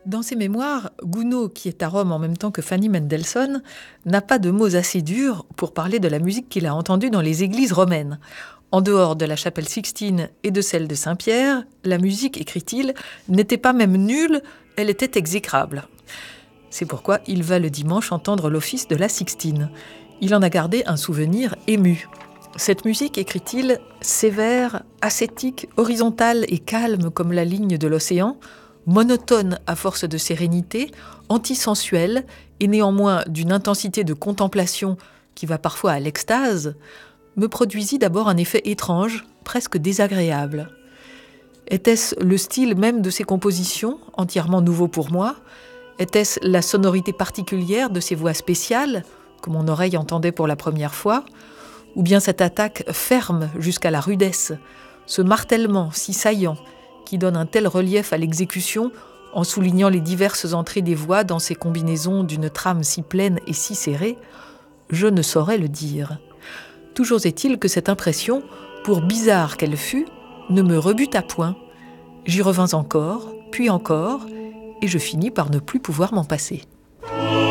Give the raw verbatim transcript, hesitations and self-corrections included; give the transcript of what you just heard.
Dans ses mémoires, Gounod, qui est à Rome en même temps que Fanny Mendelssohn, n'a pas de mots assez durs pour parler de la musique qu'il a entendue dans les églises romaines. En dehors de la chapelle Sixtine et de celle de Saint-Pierre, la musique, écrit-il, n'était pas même nulle, elle était exécrable. C'est pourquoi il va le dimanche entendre l'office de la Sixtine. Il en a gardé un souvenir ému. Cette musique, écrit-il, sévère, ascétique, horizontale et calme comme la ligne de l'océan, monotone à force de sérénité, antisensuelle et néanmoins d'une intensité de contemplation qui va parfois à l'extase, me produisit d'abord un effet étrange, presque désagréable. Était-ce le style même de ses compositions, entièrement nouveau pour moi ? Était-ce la sonorité particulière de ses voix spéciales, que mon oreille entendait pour la première fois ? Ou bien cette attaque ferme jusqu'à la rudesse, ce martèlement si saillant, qui donne un tel relief à l'exécution en soulignant les diverses entrées des voix dans ces combinaisons d'une trame si pleine et si serrée, je ne saurais le dire. Toujours est-il que cette impression, pour bizarre qu'elle fût, ne me rebuta point. J'y revins encore, puis encore, et je finis par ne plus pouvoir m'en passer.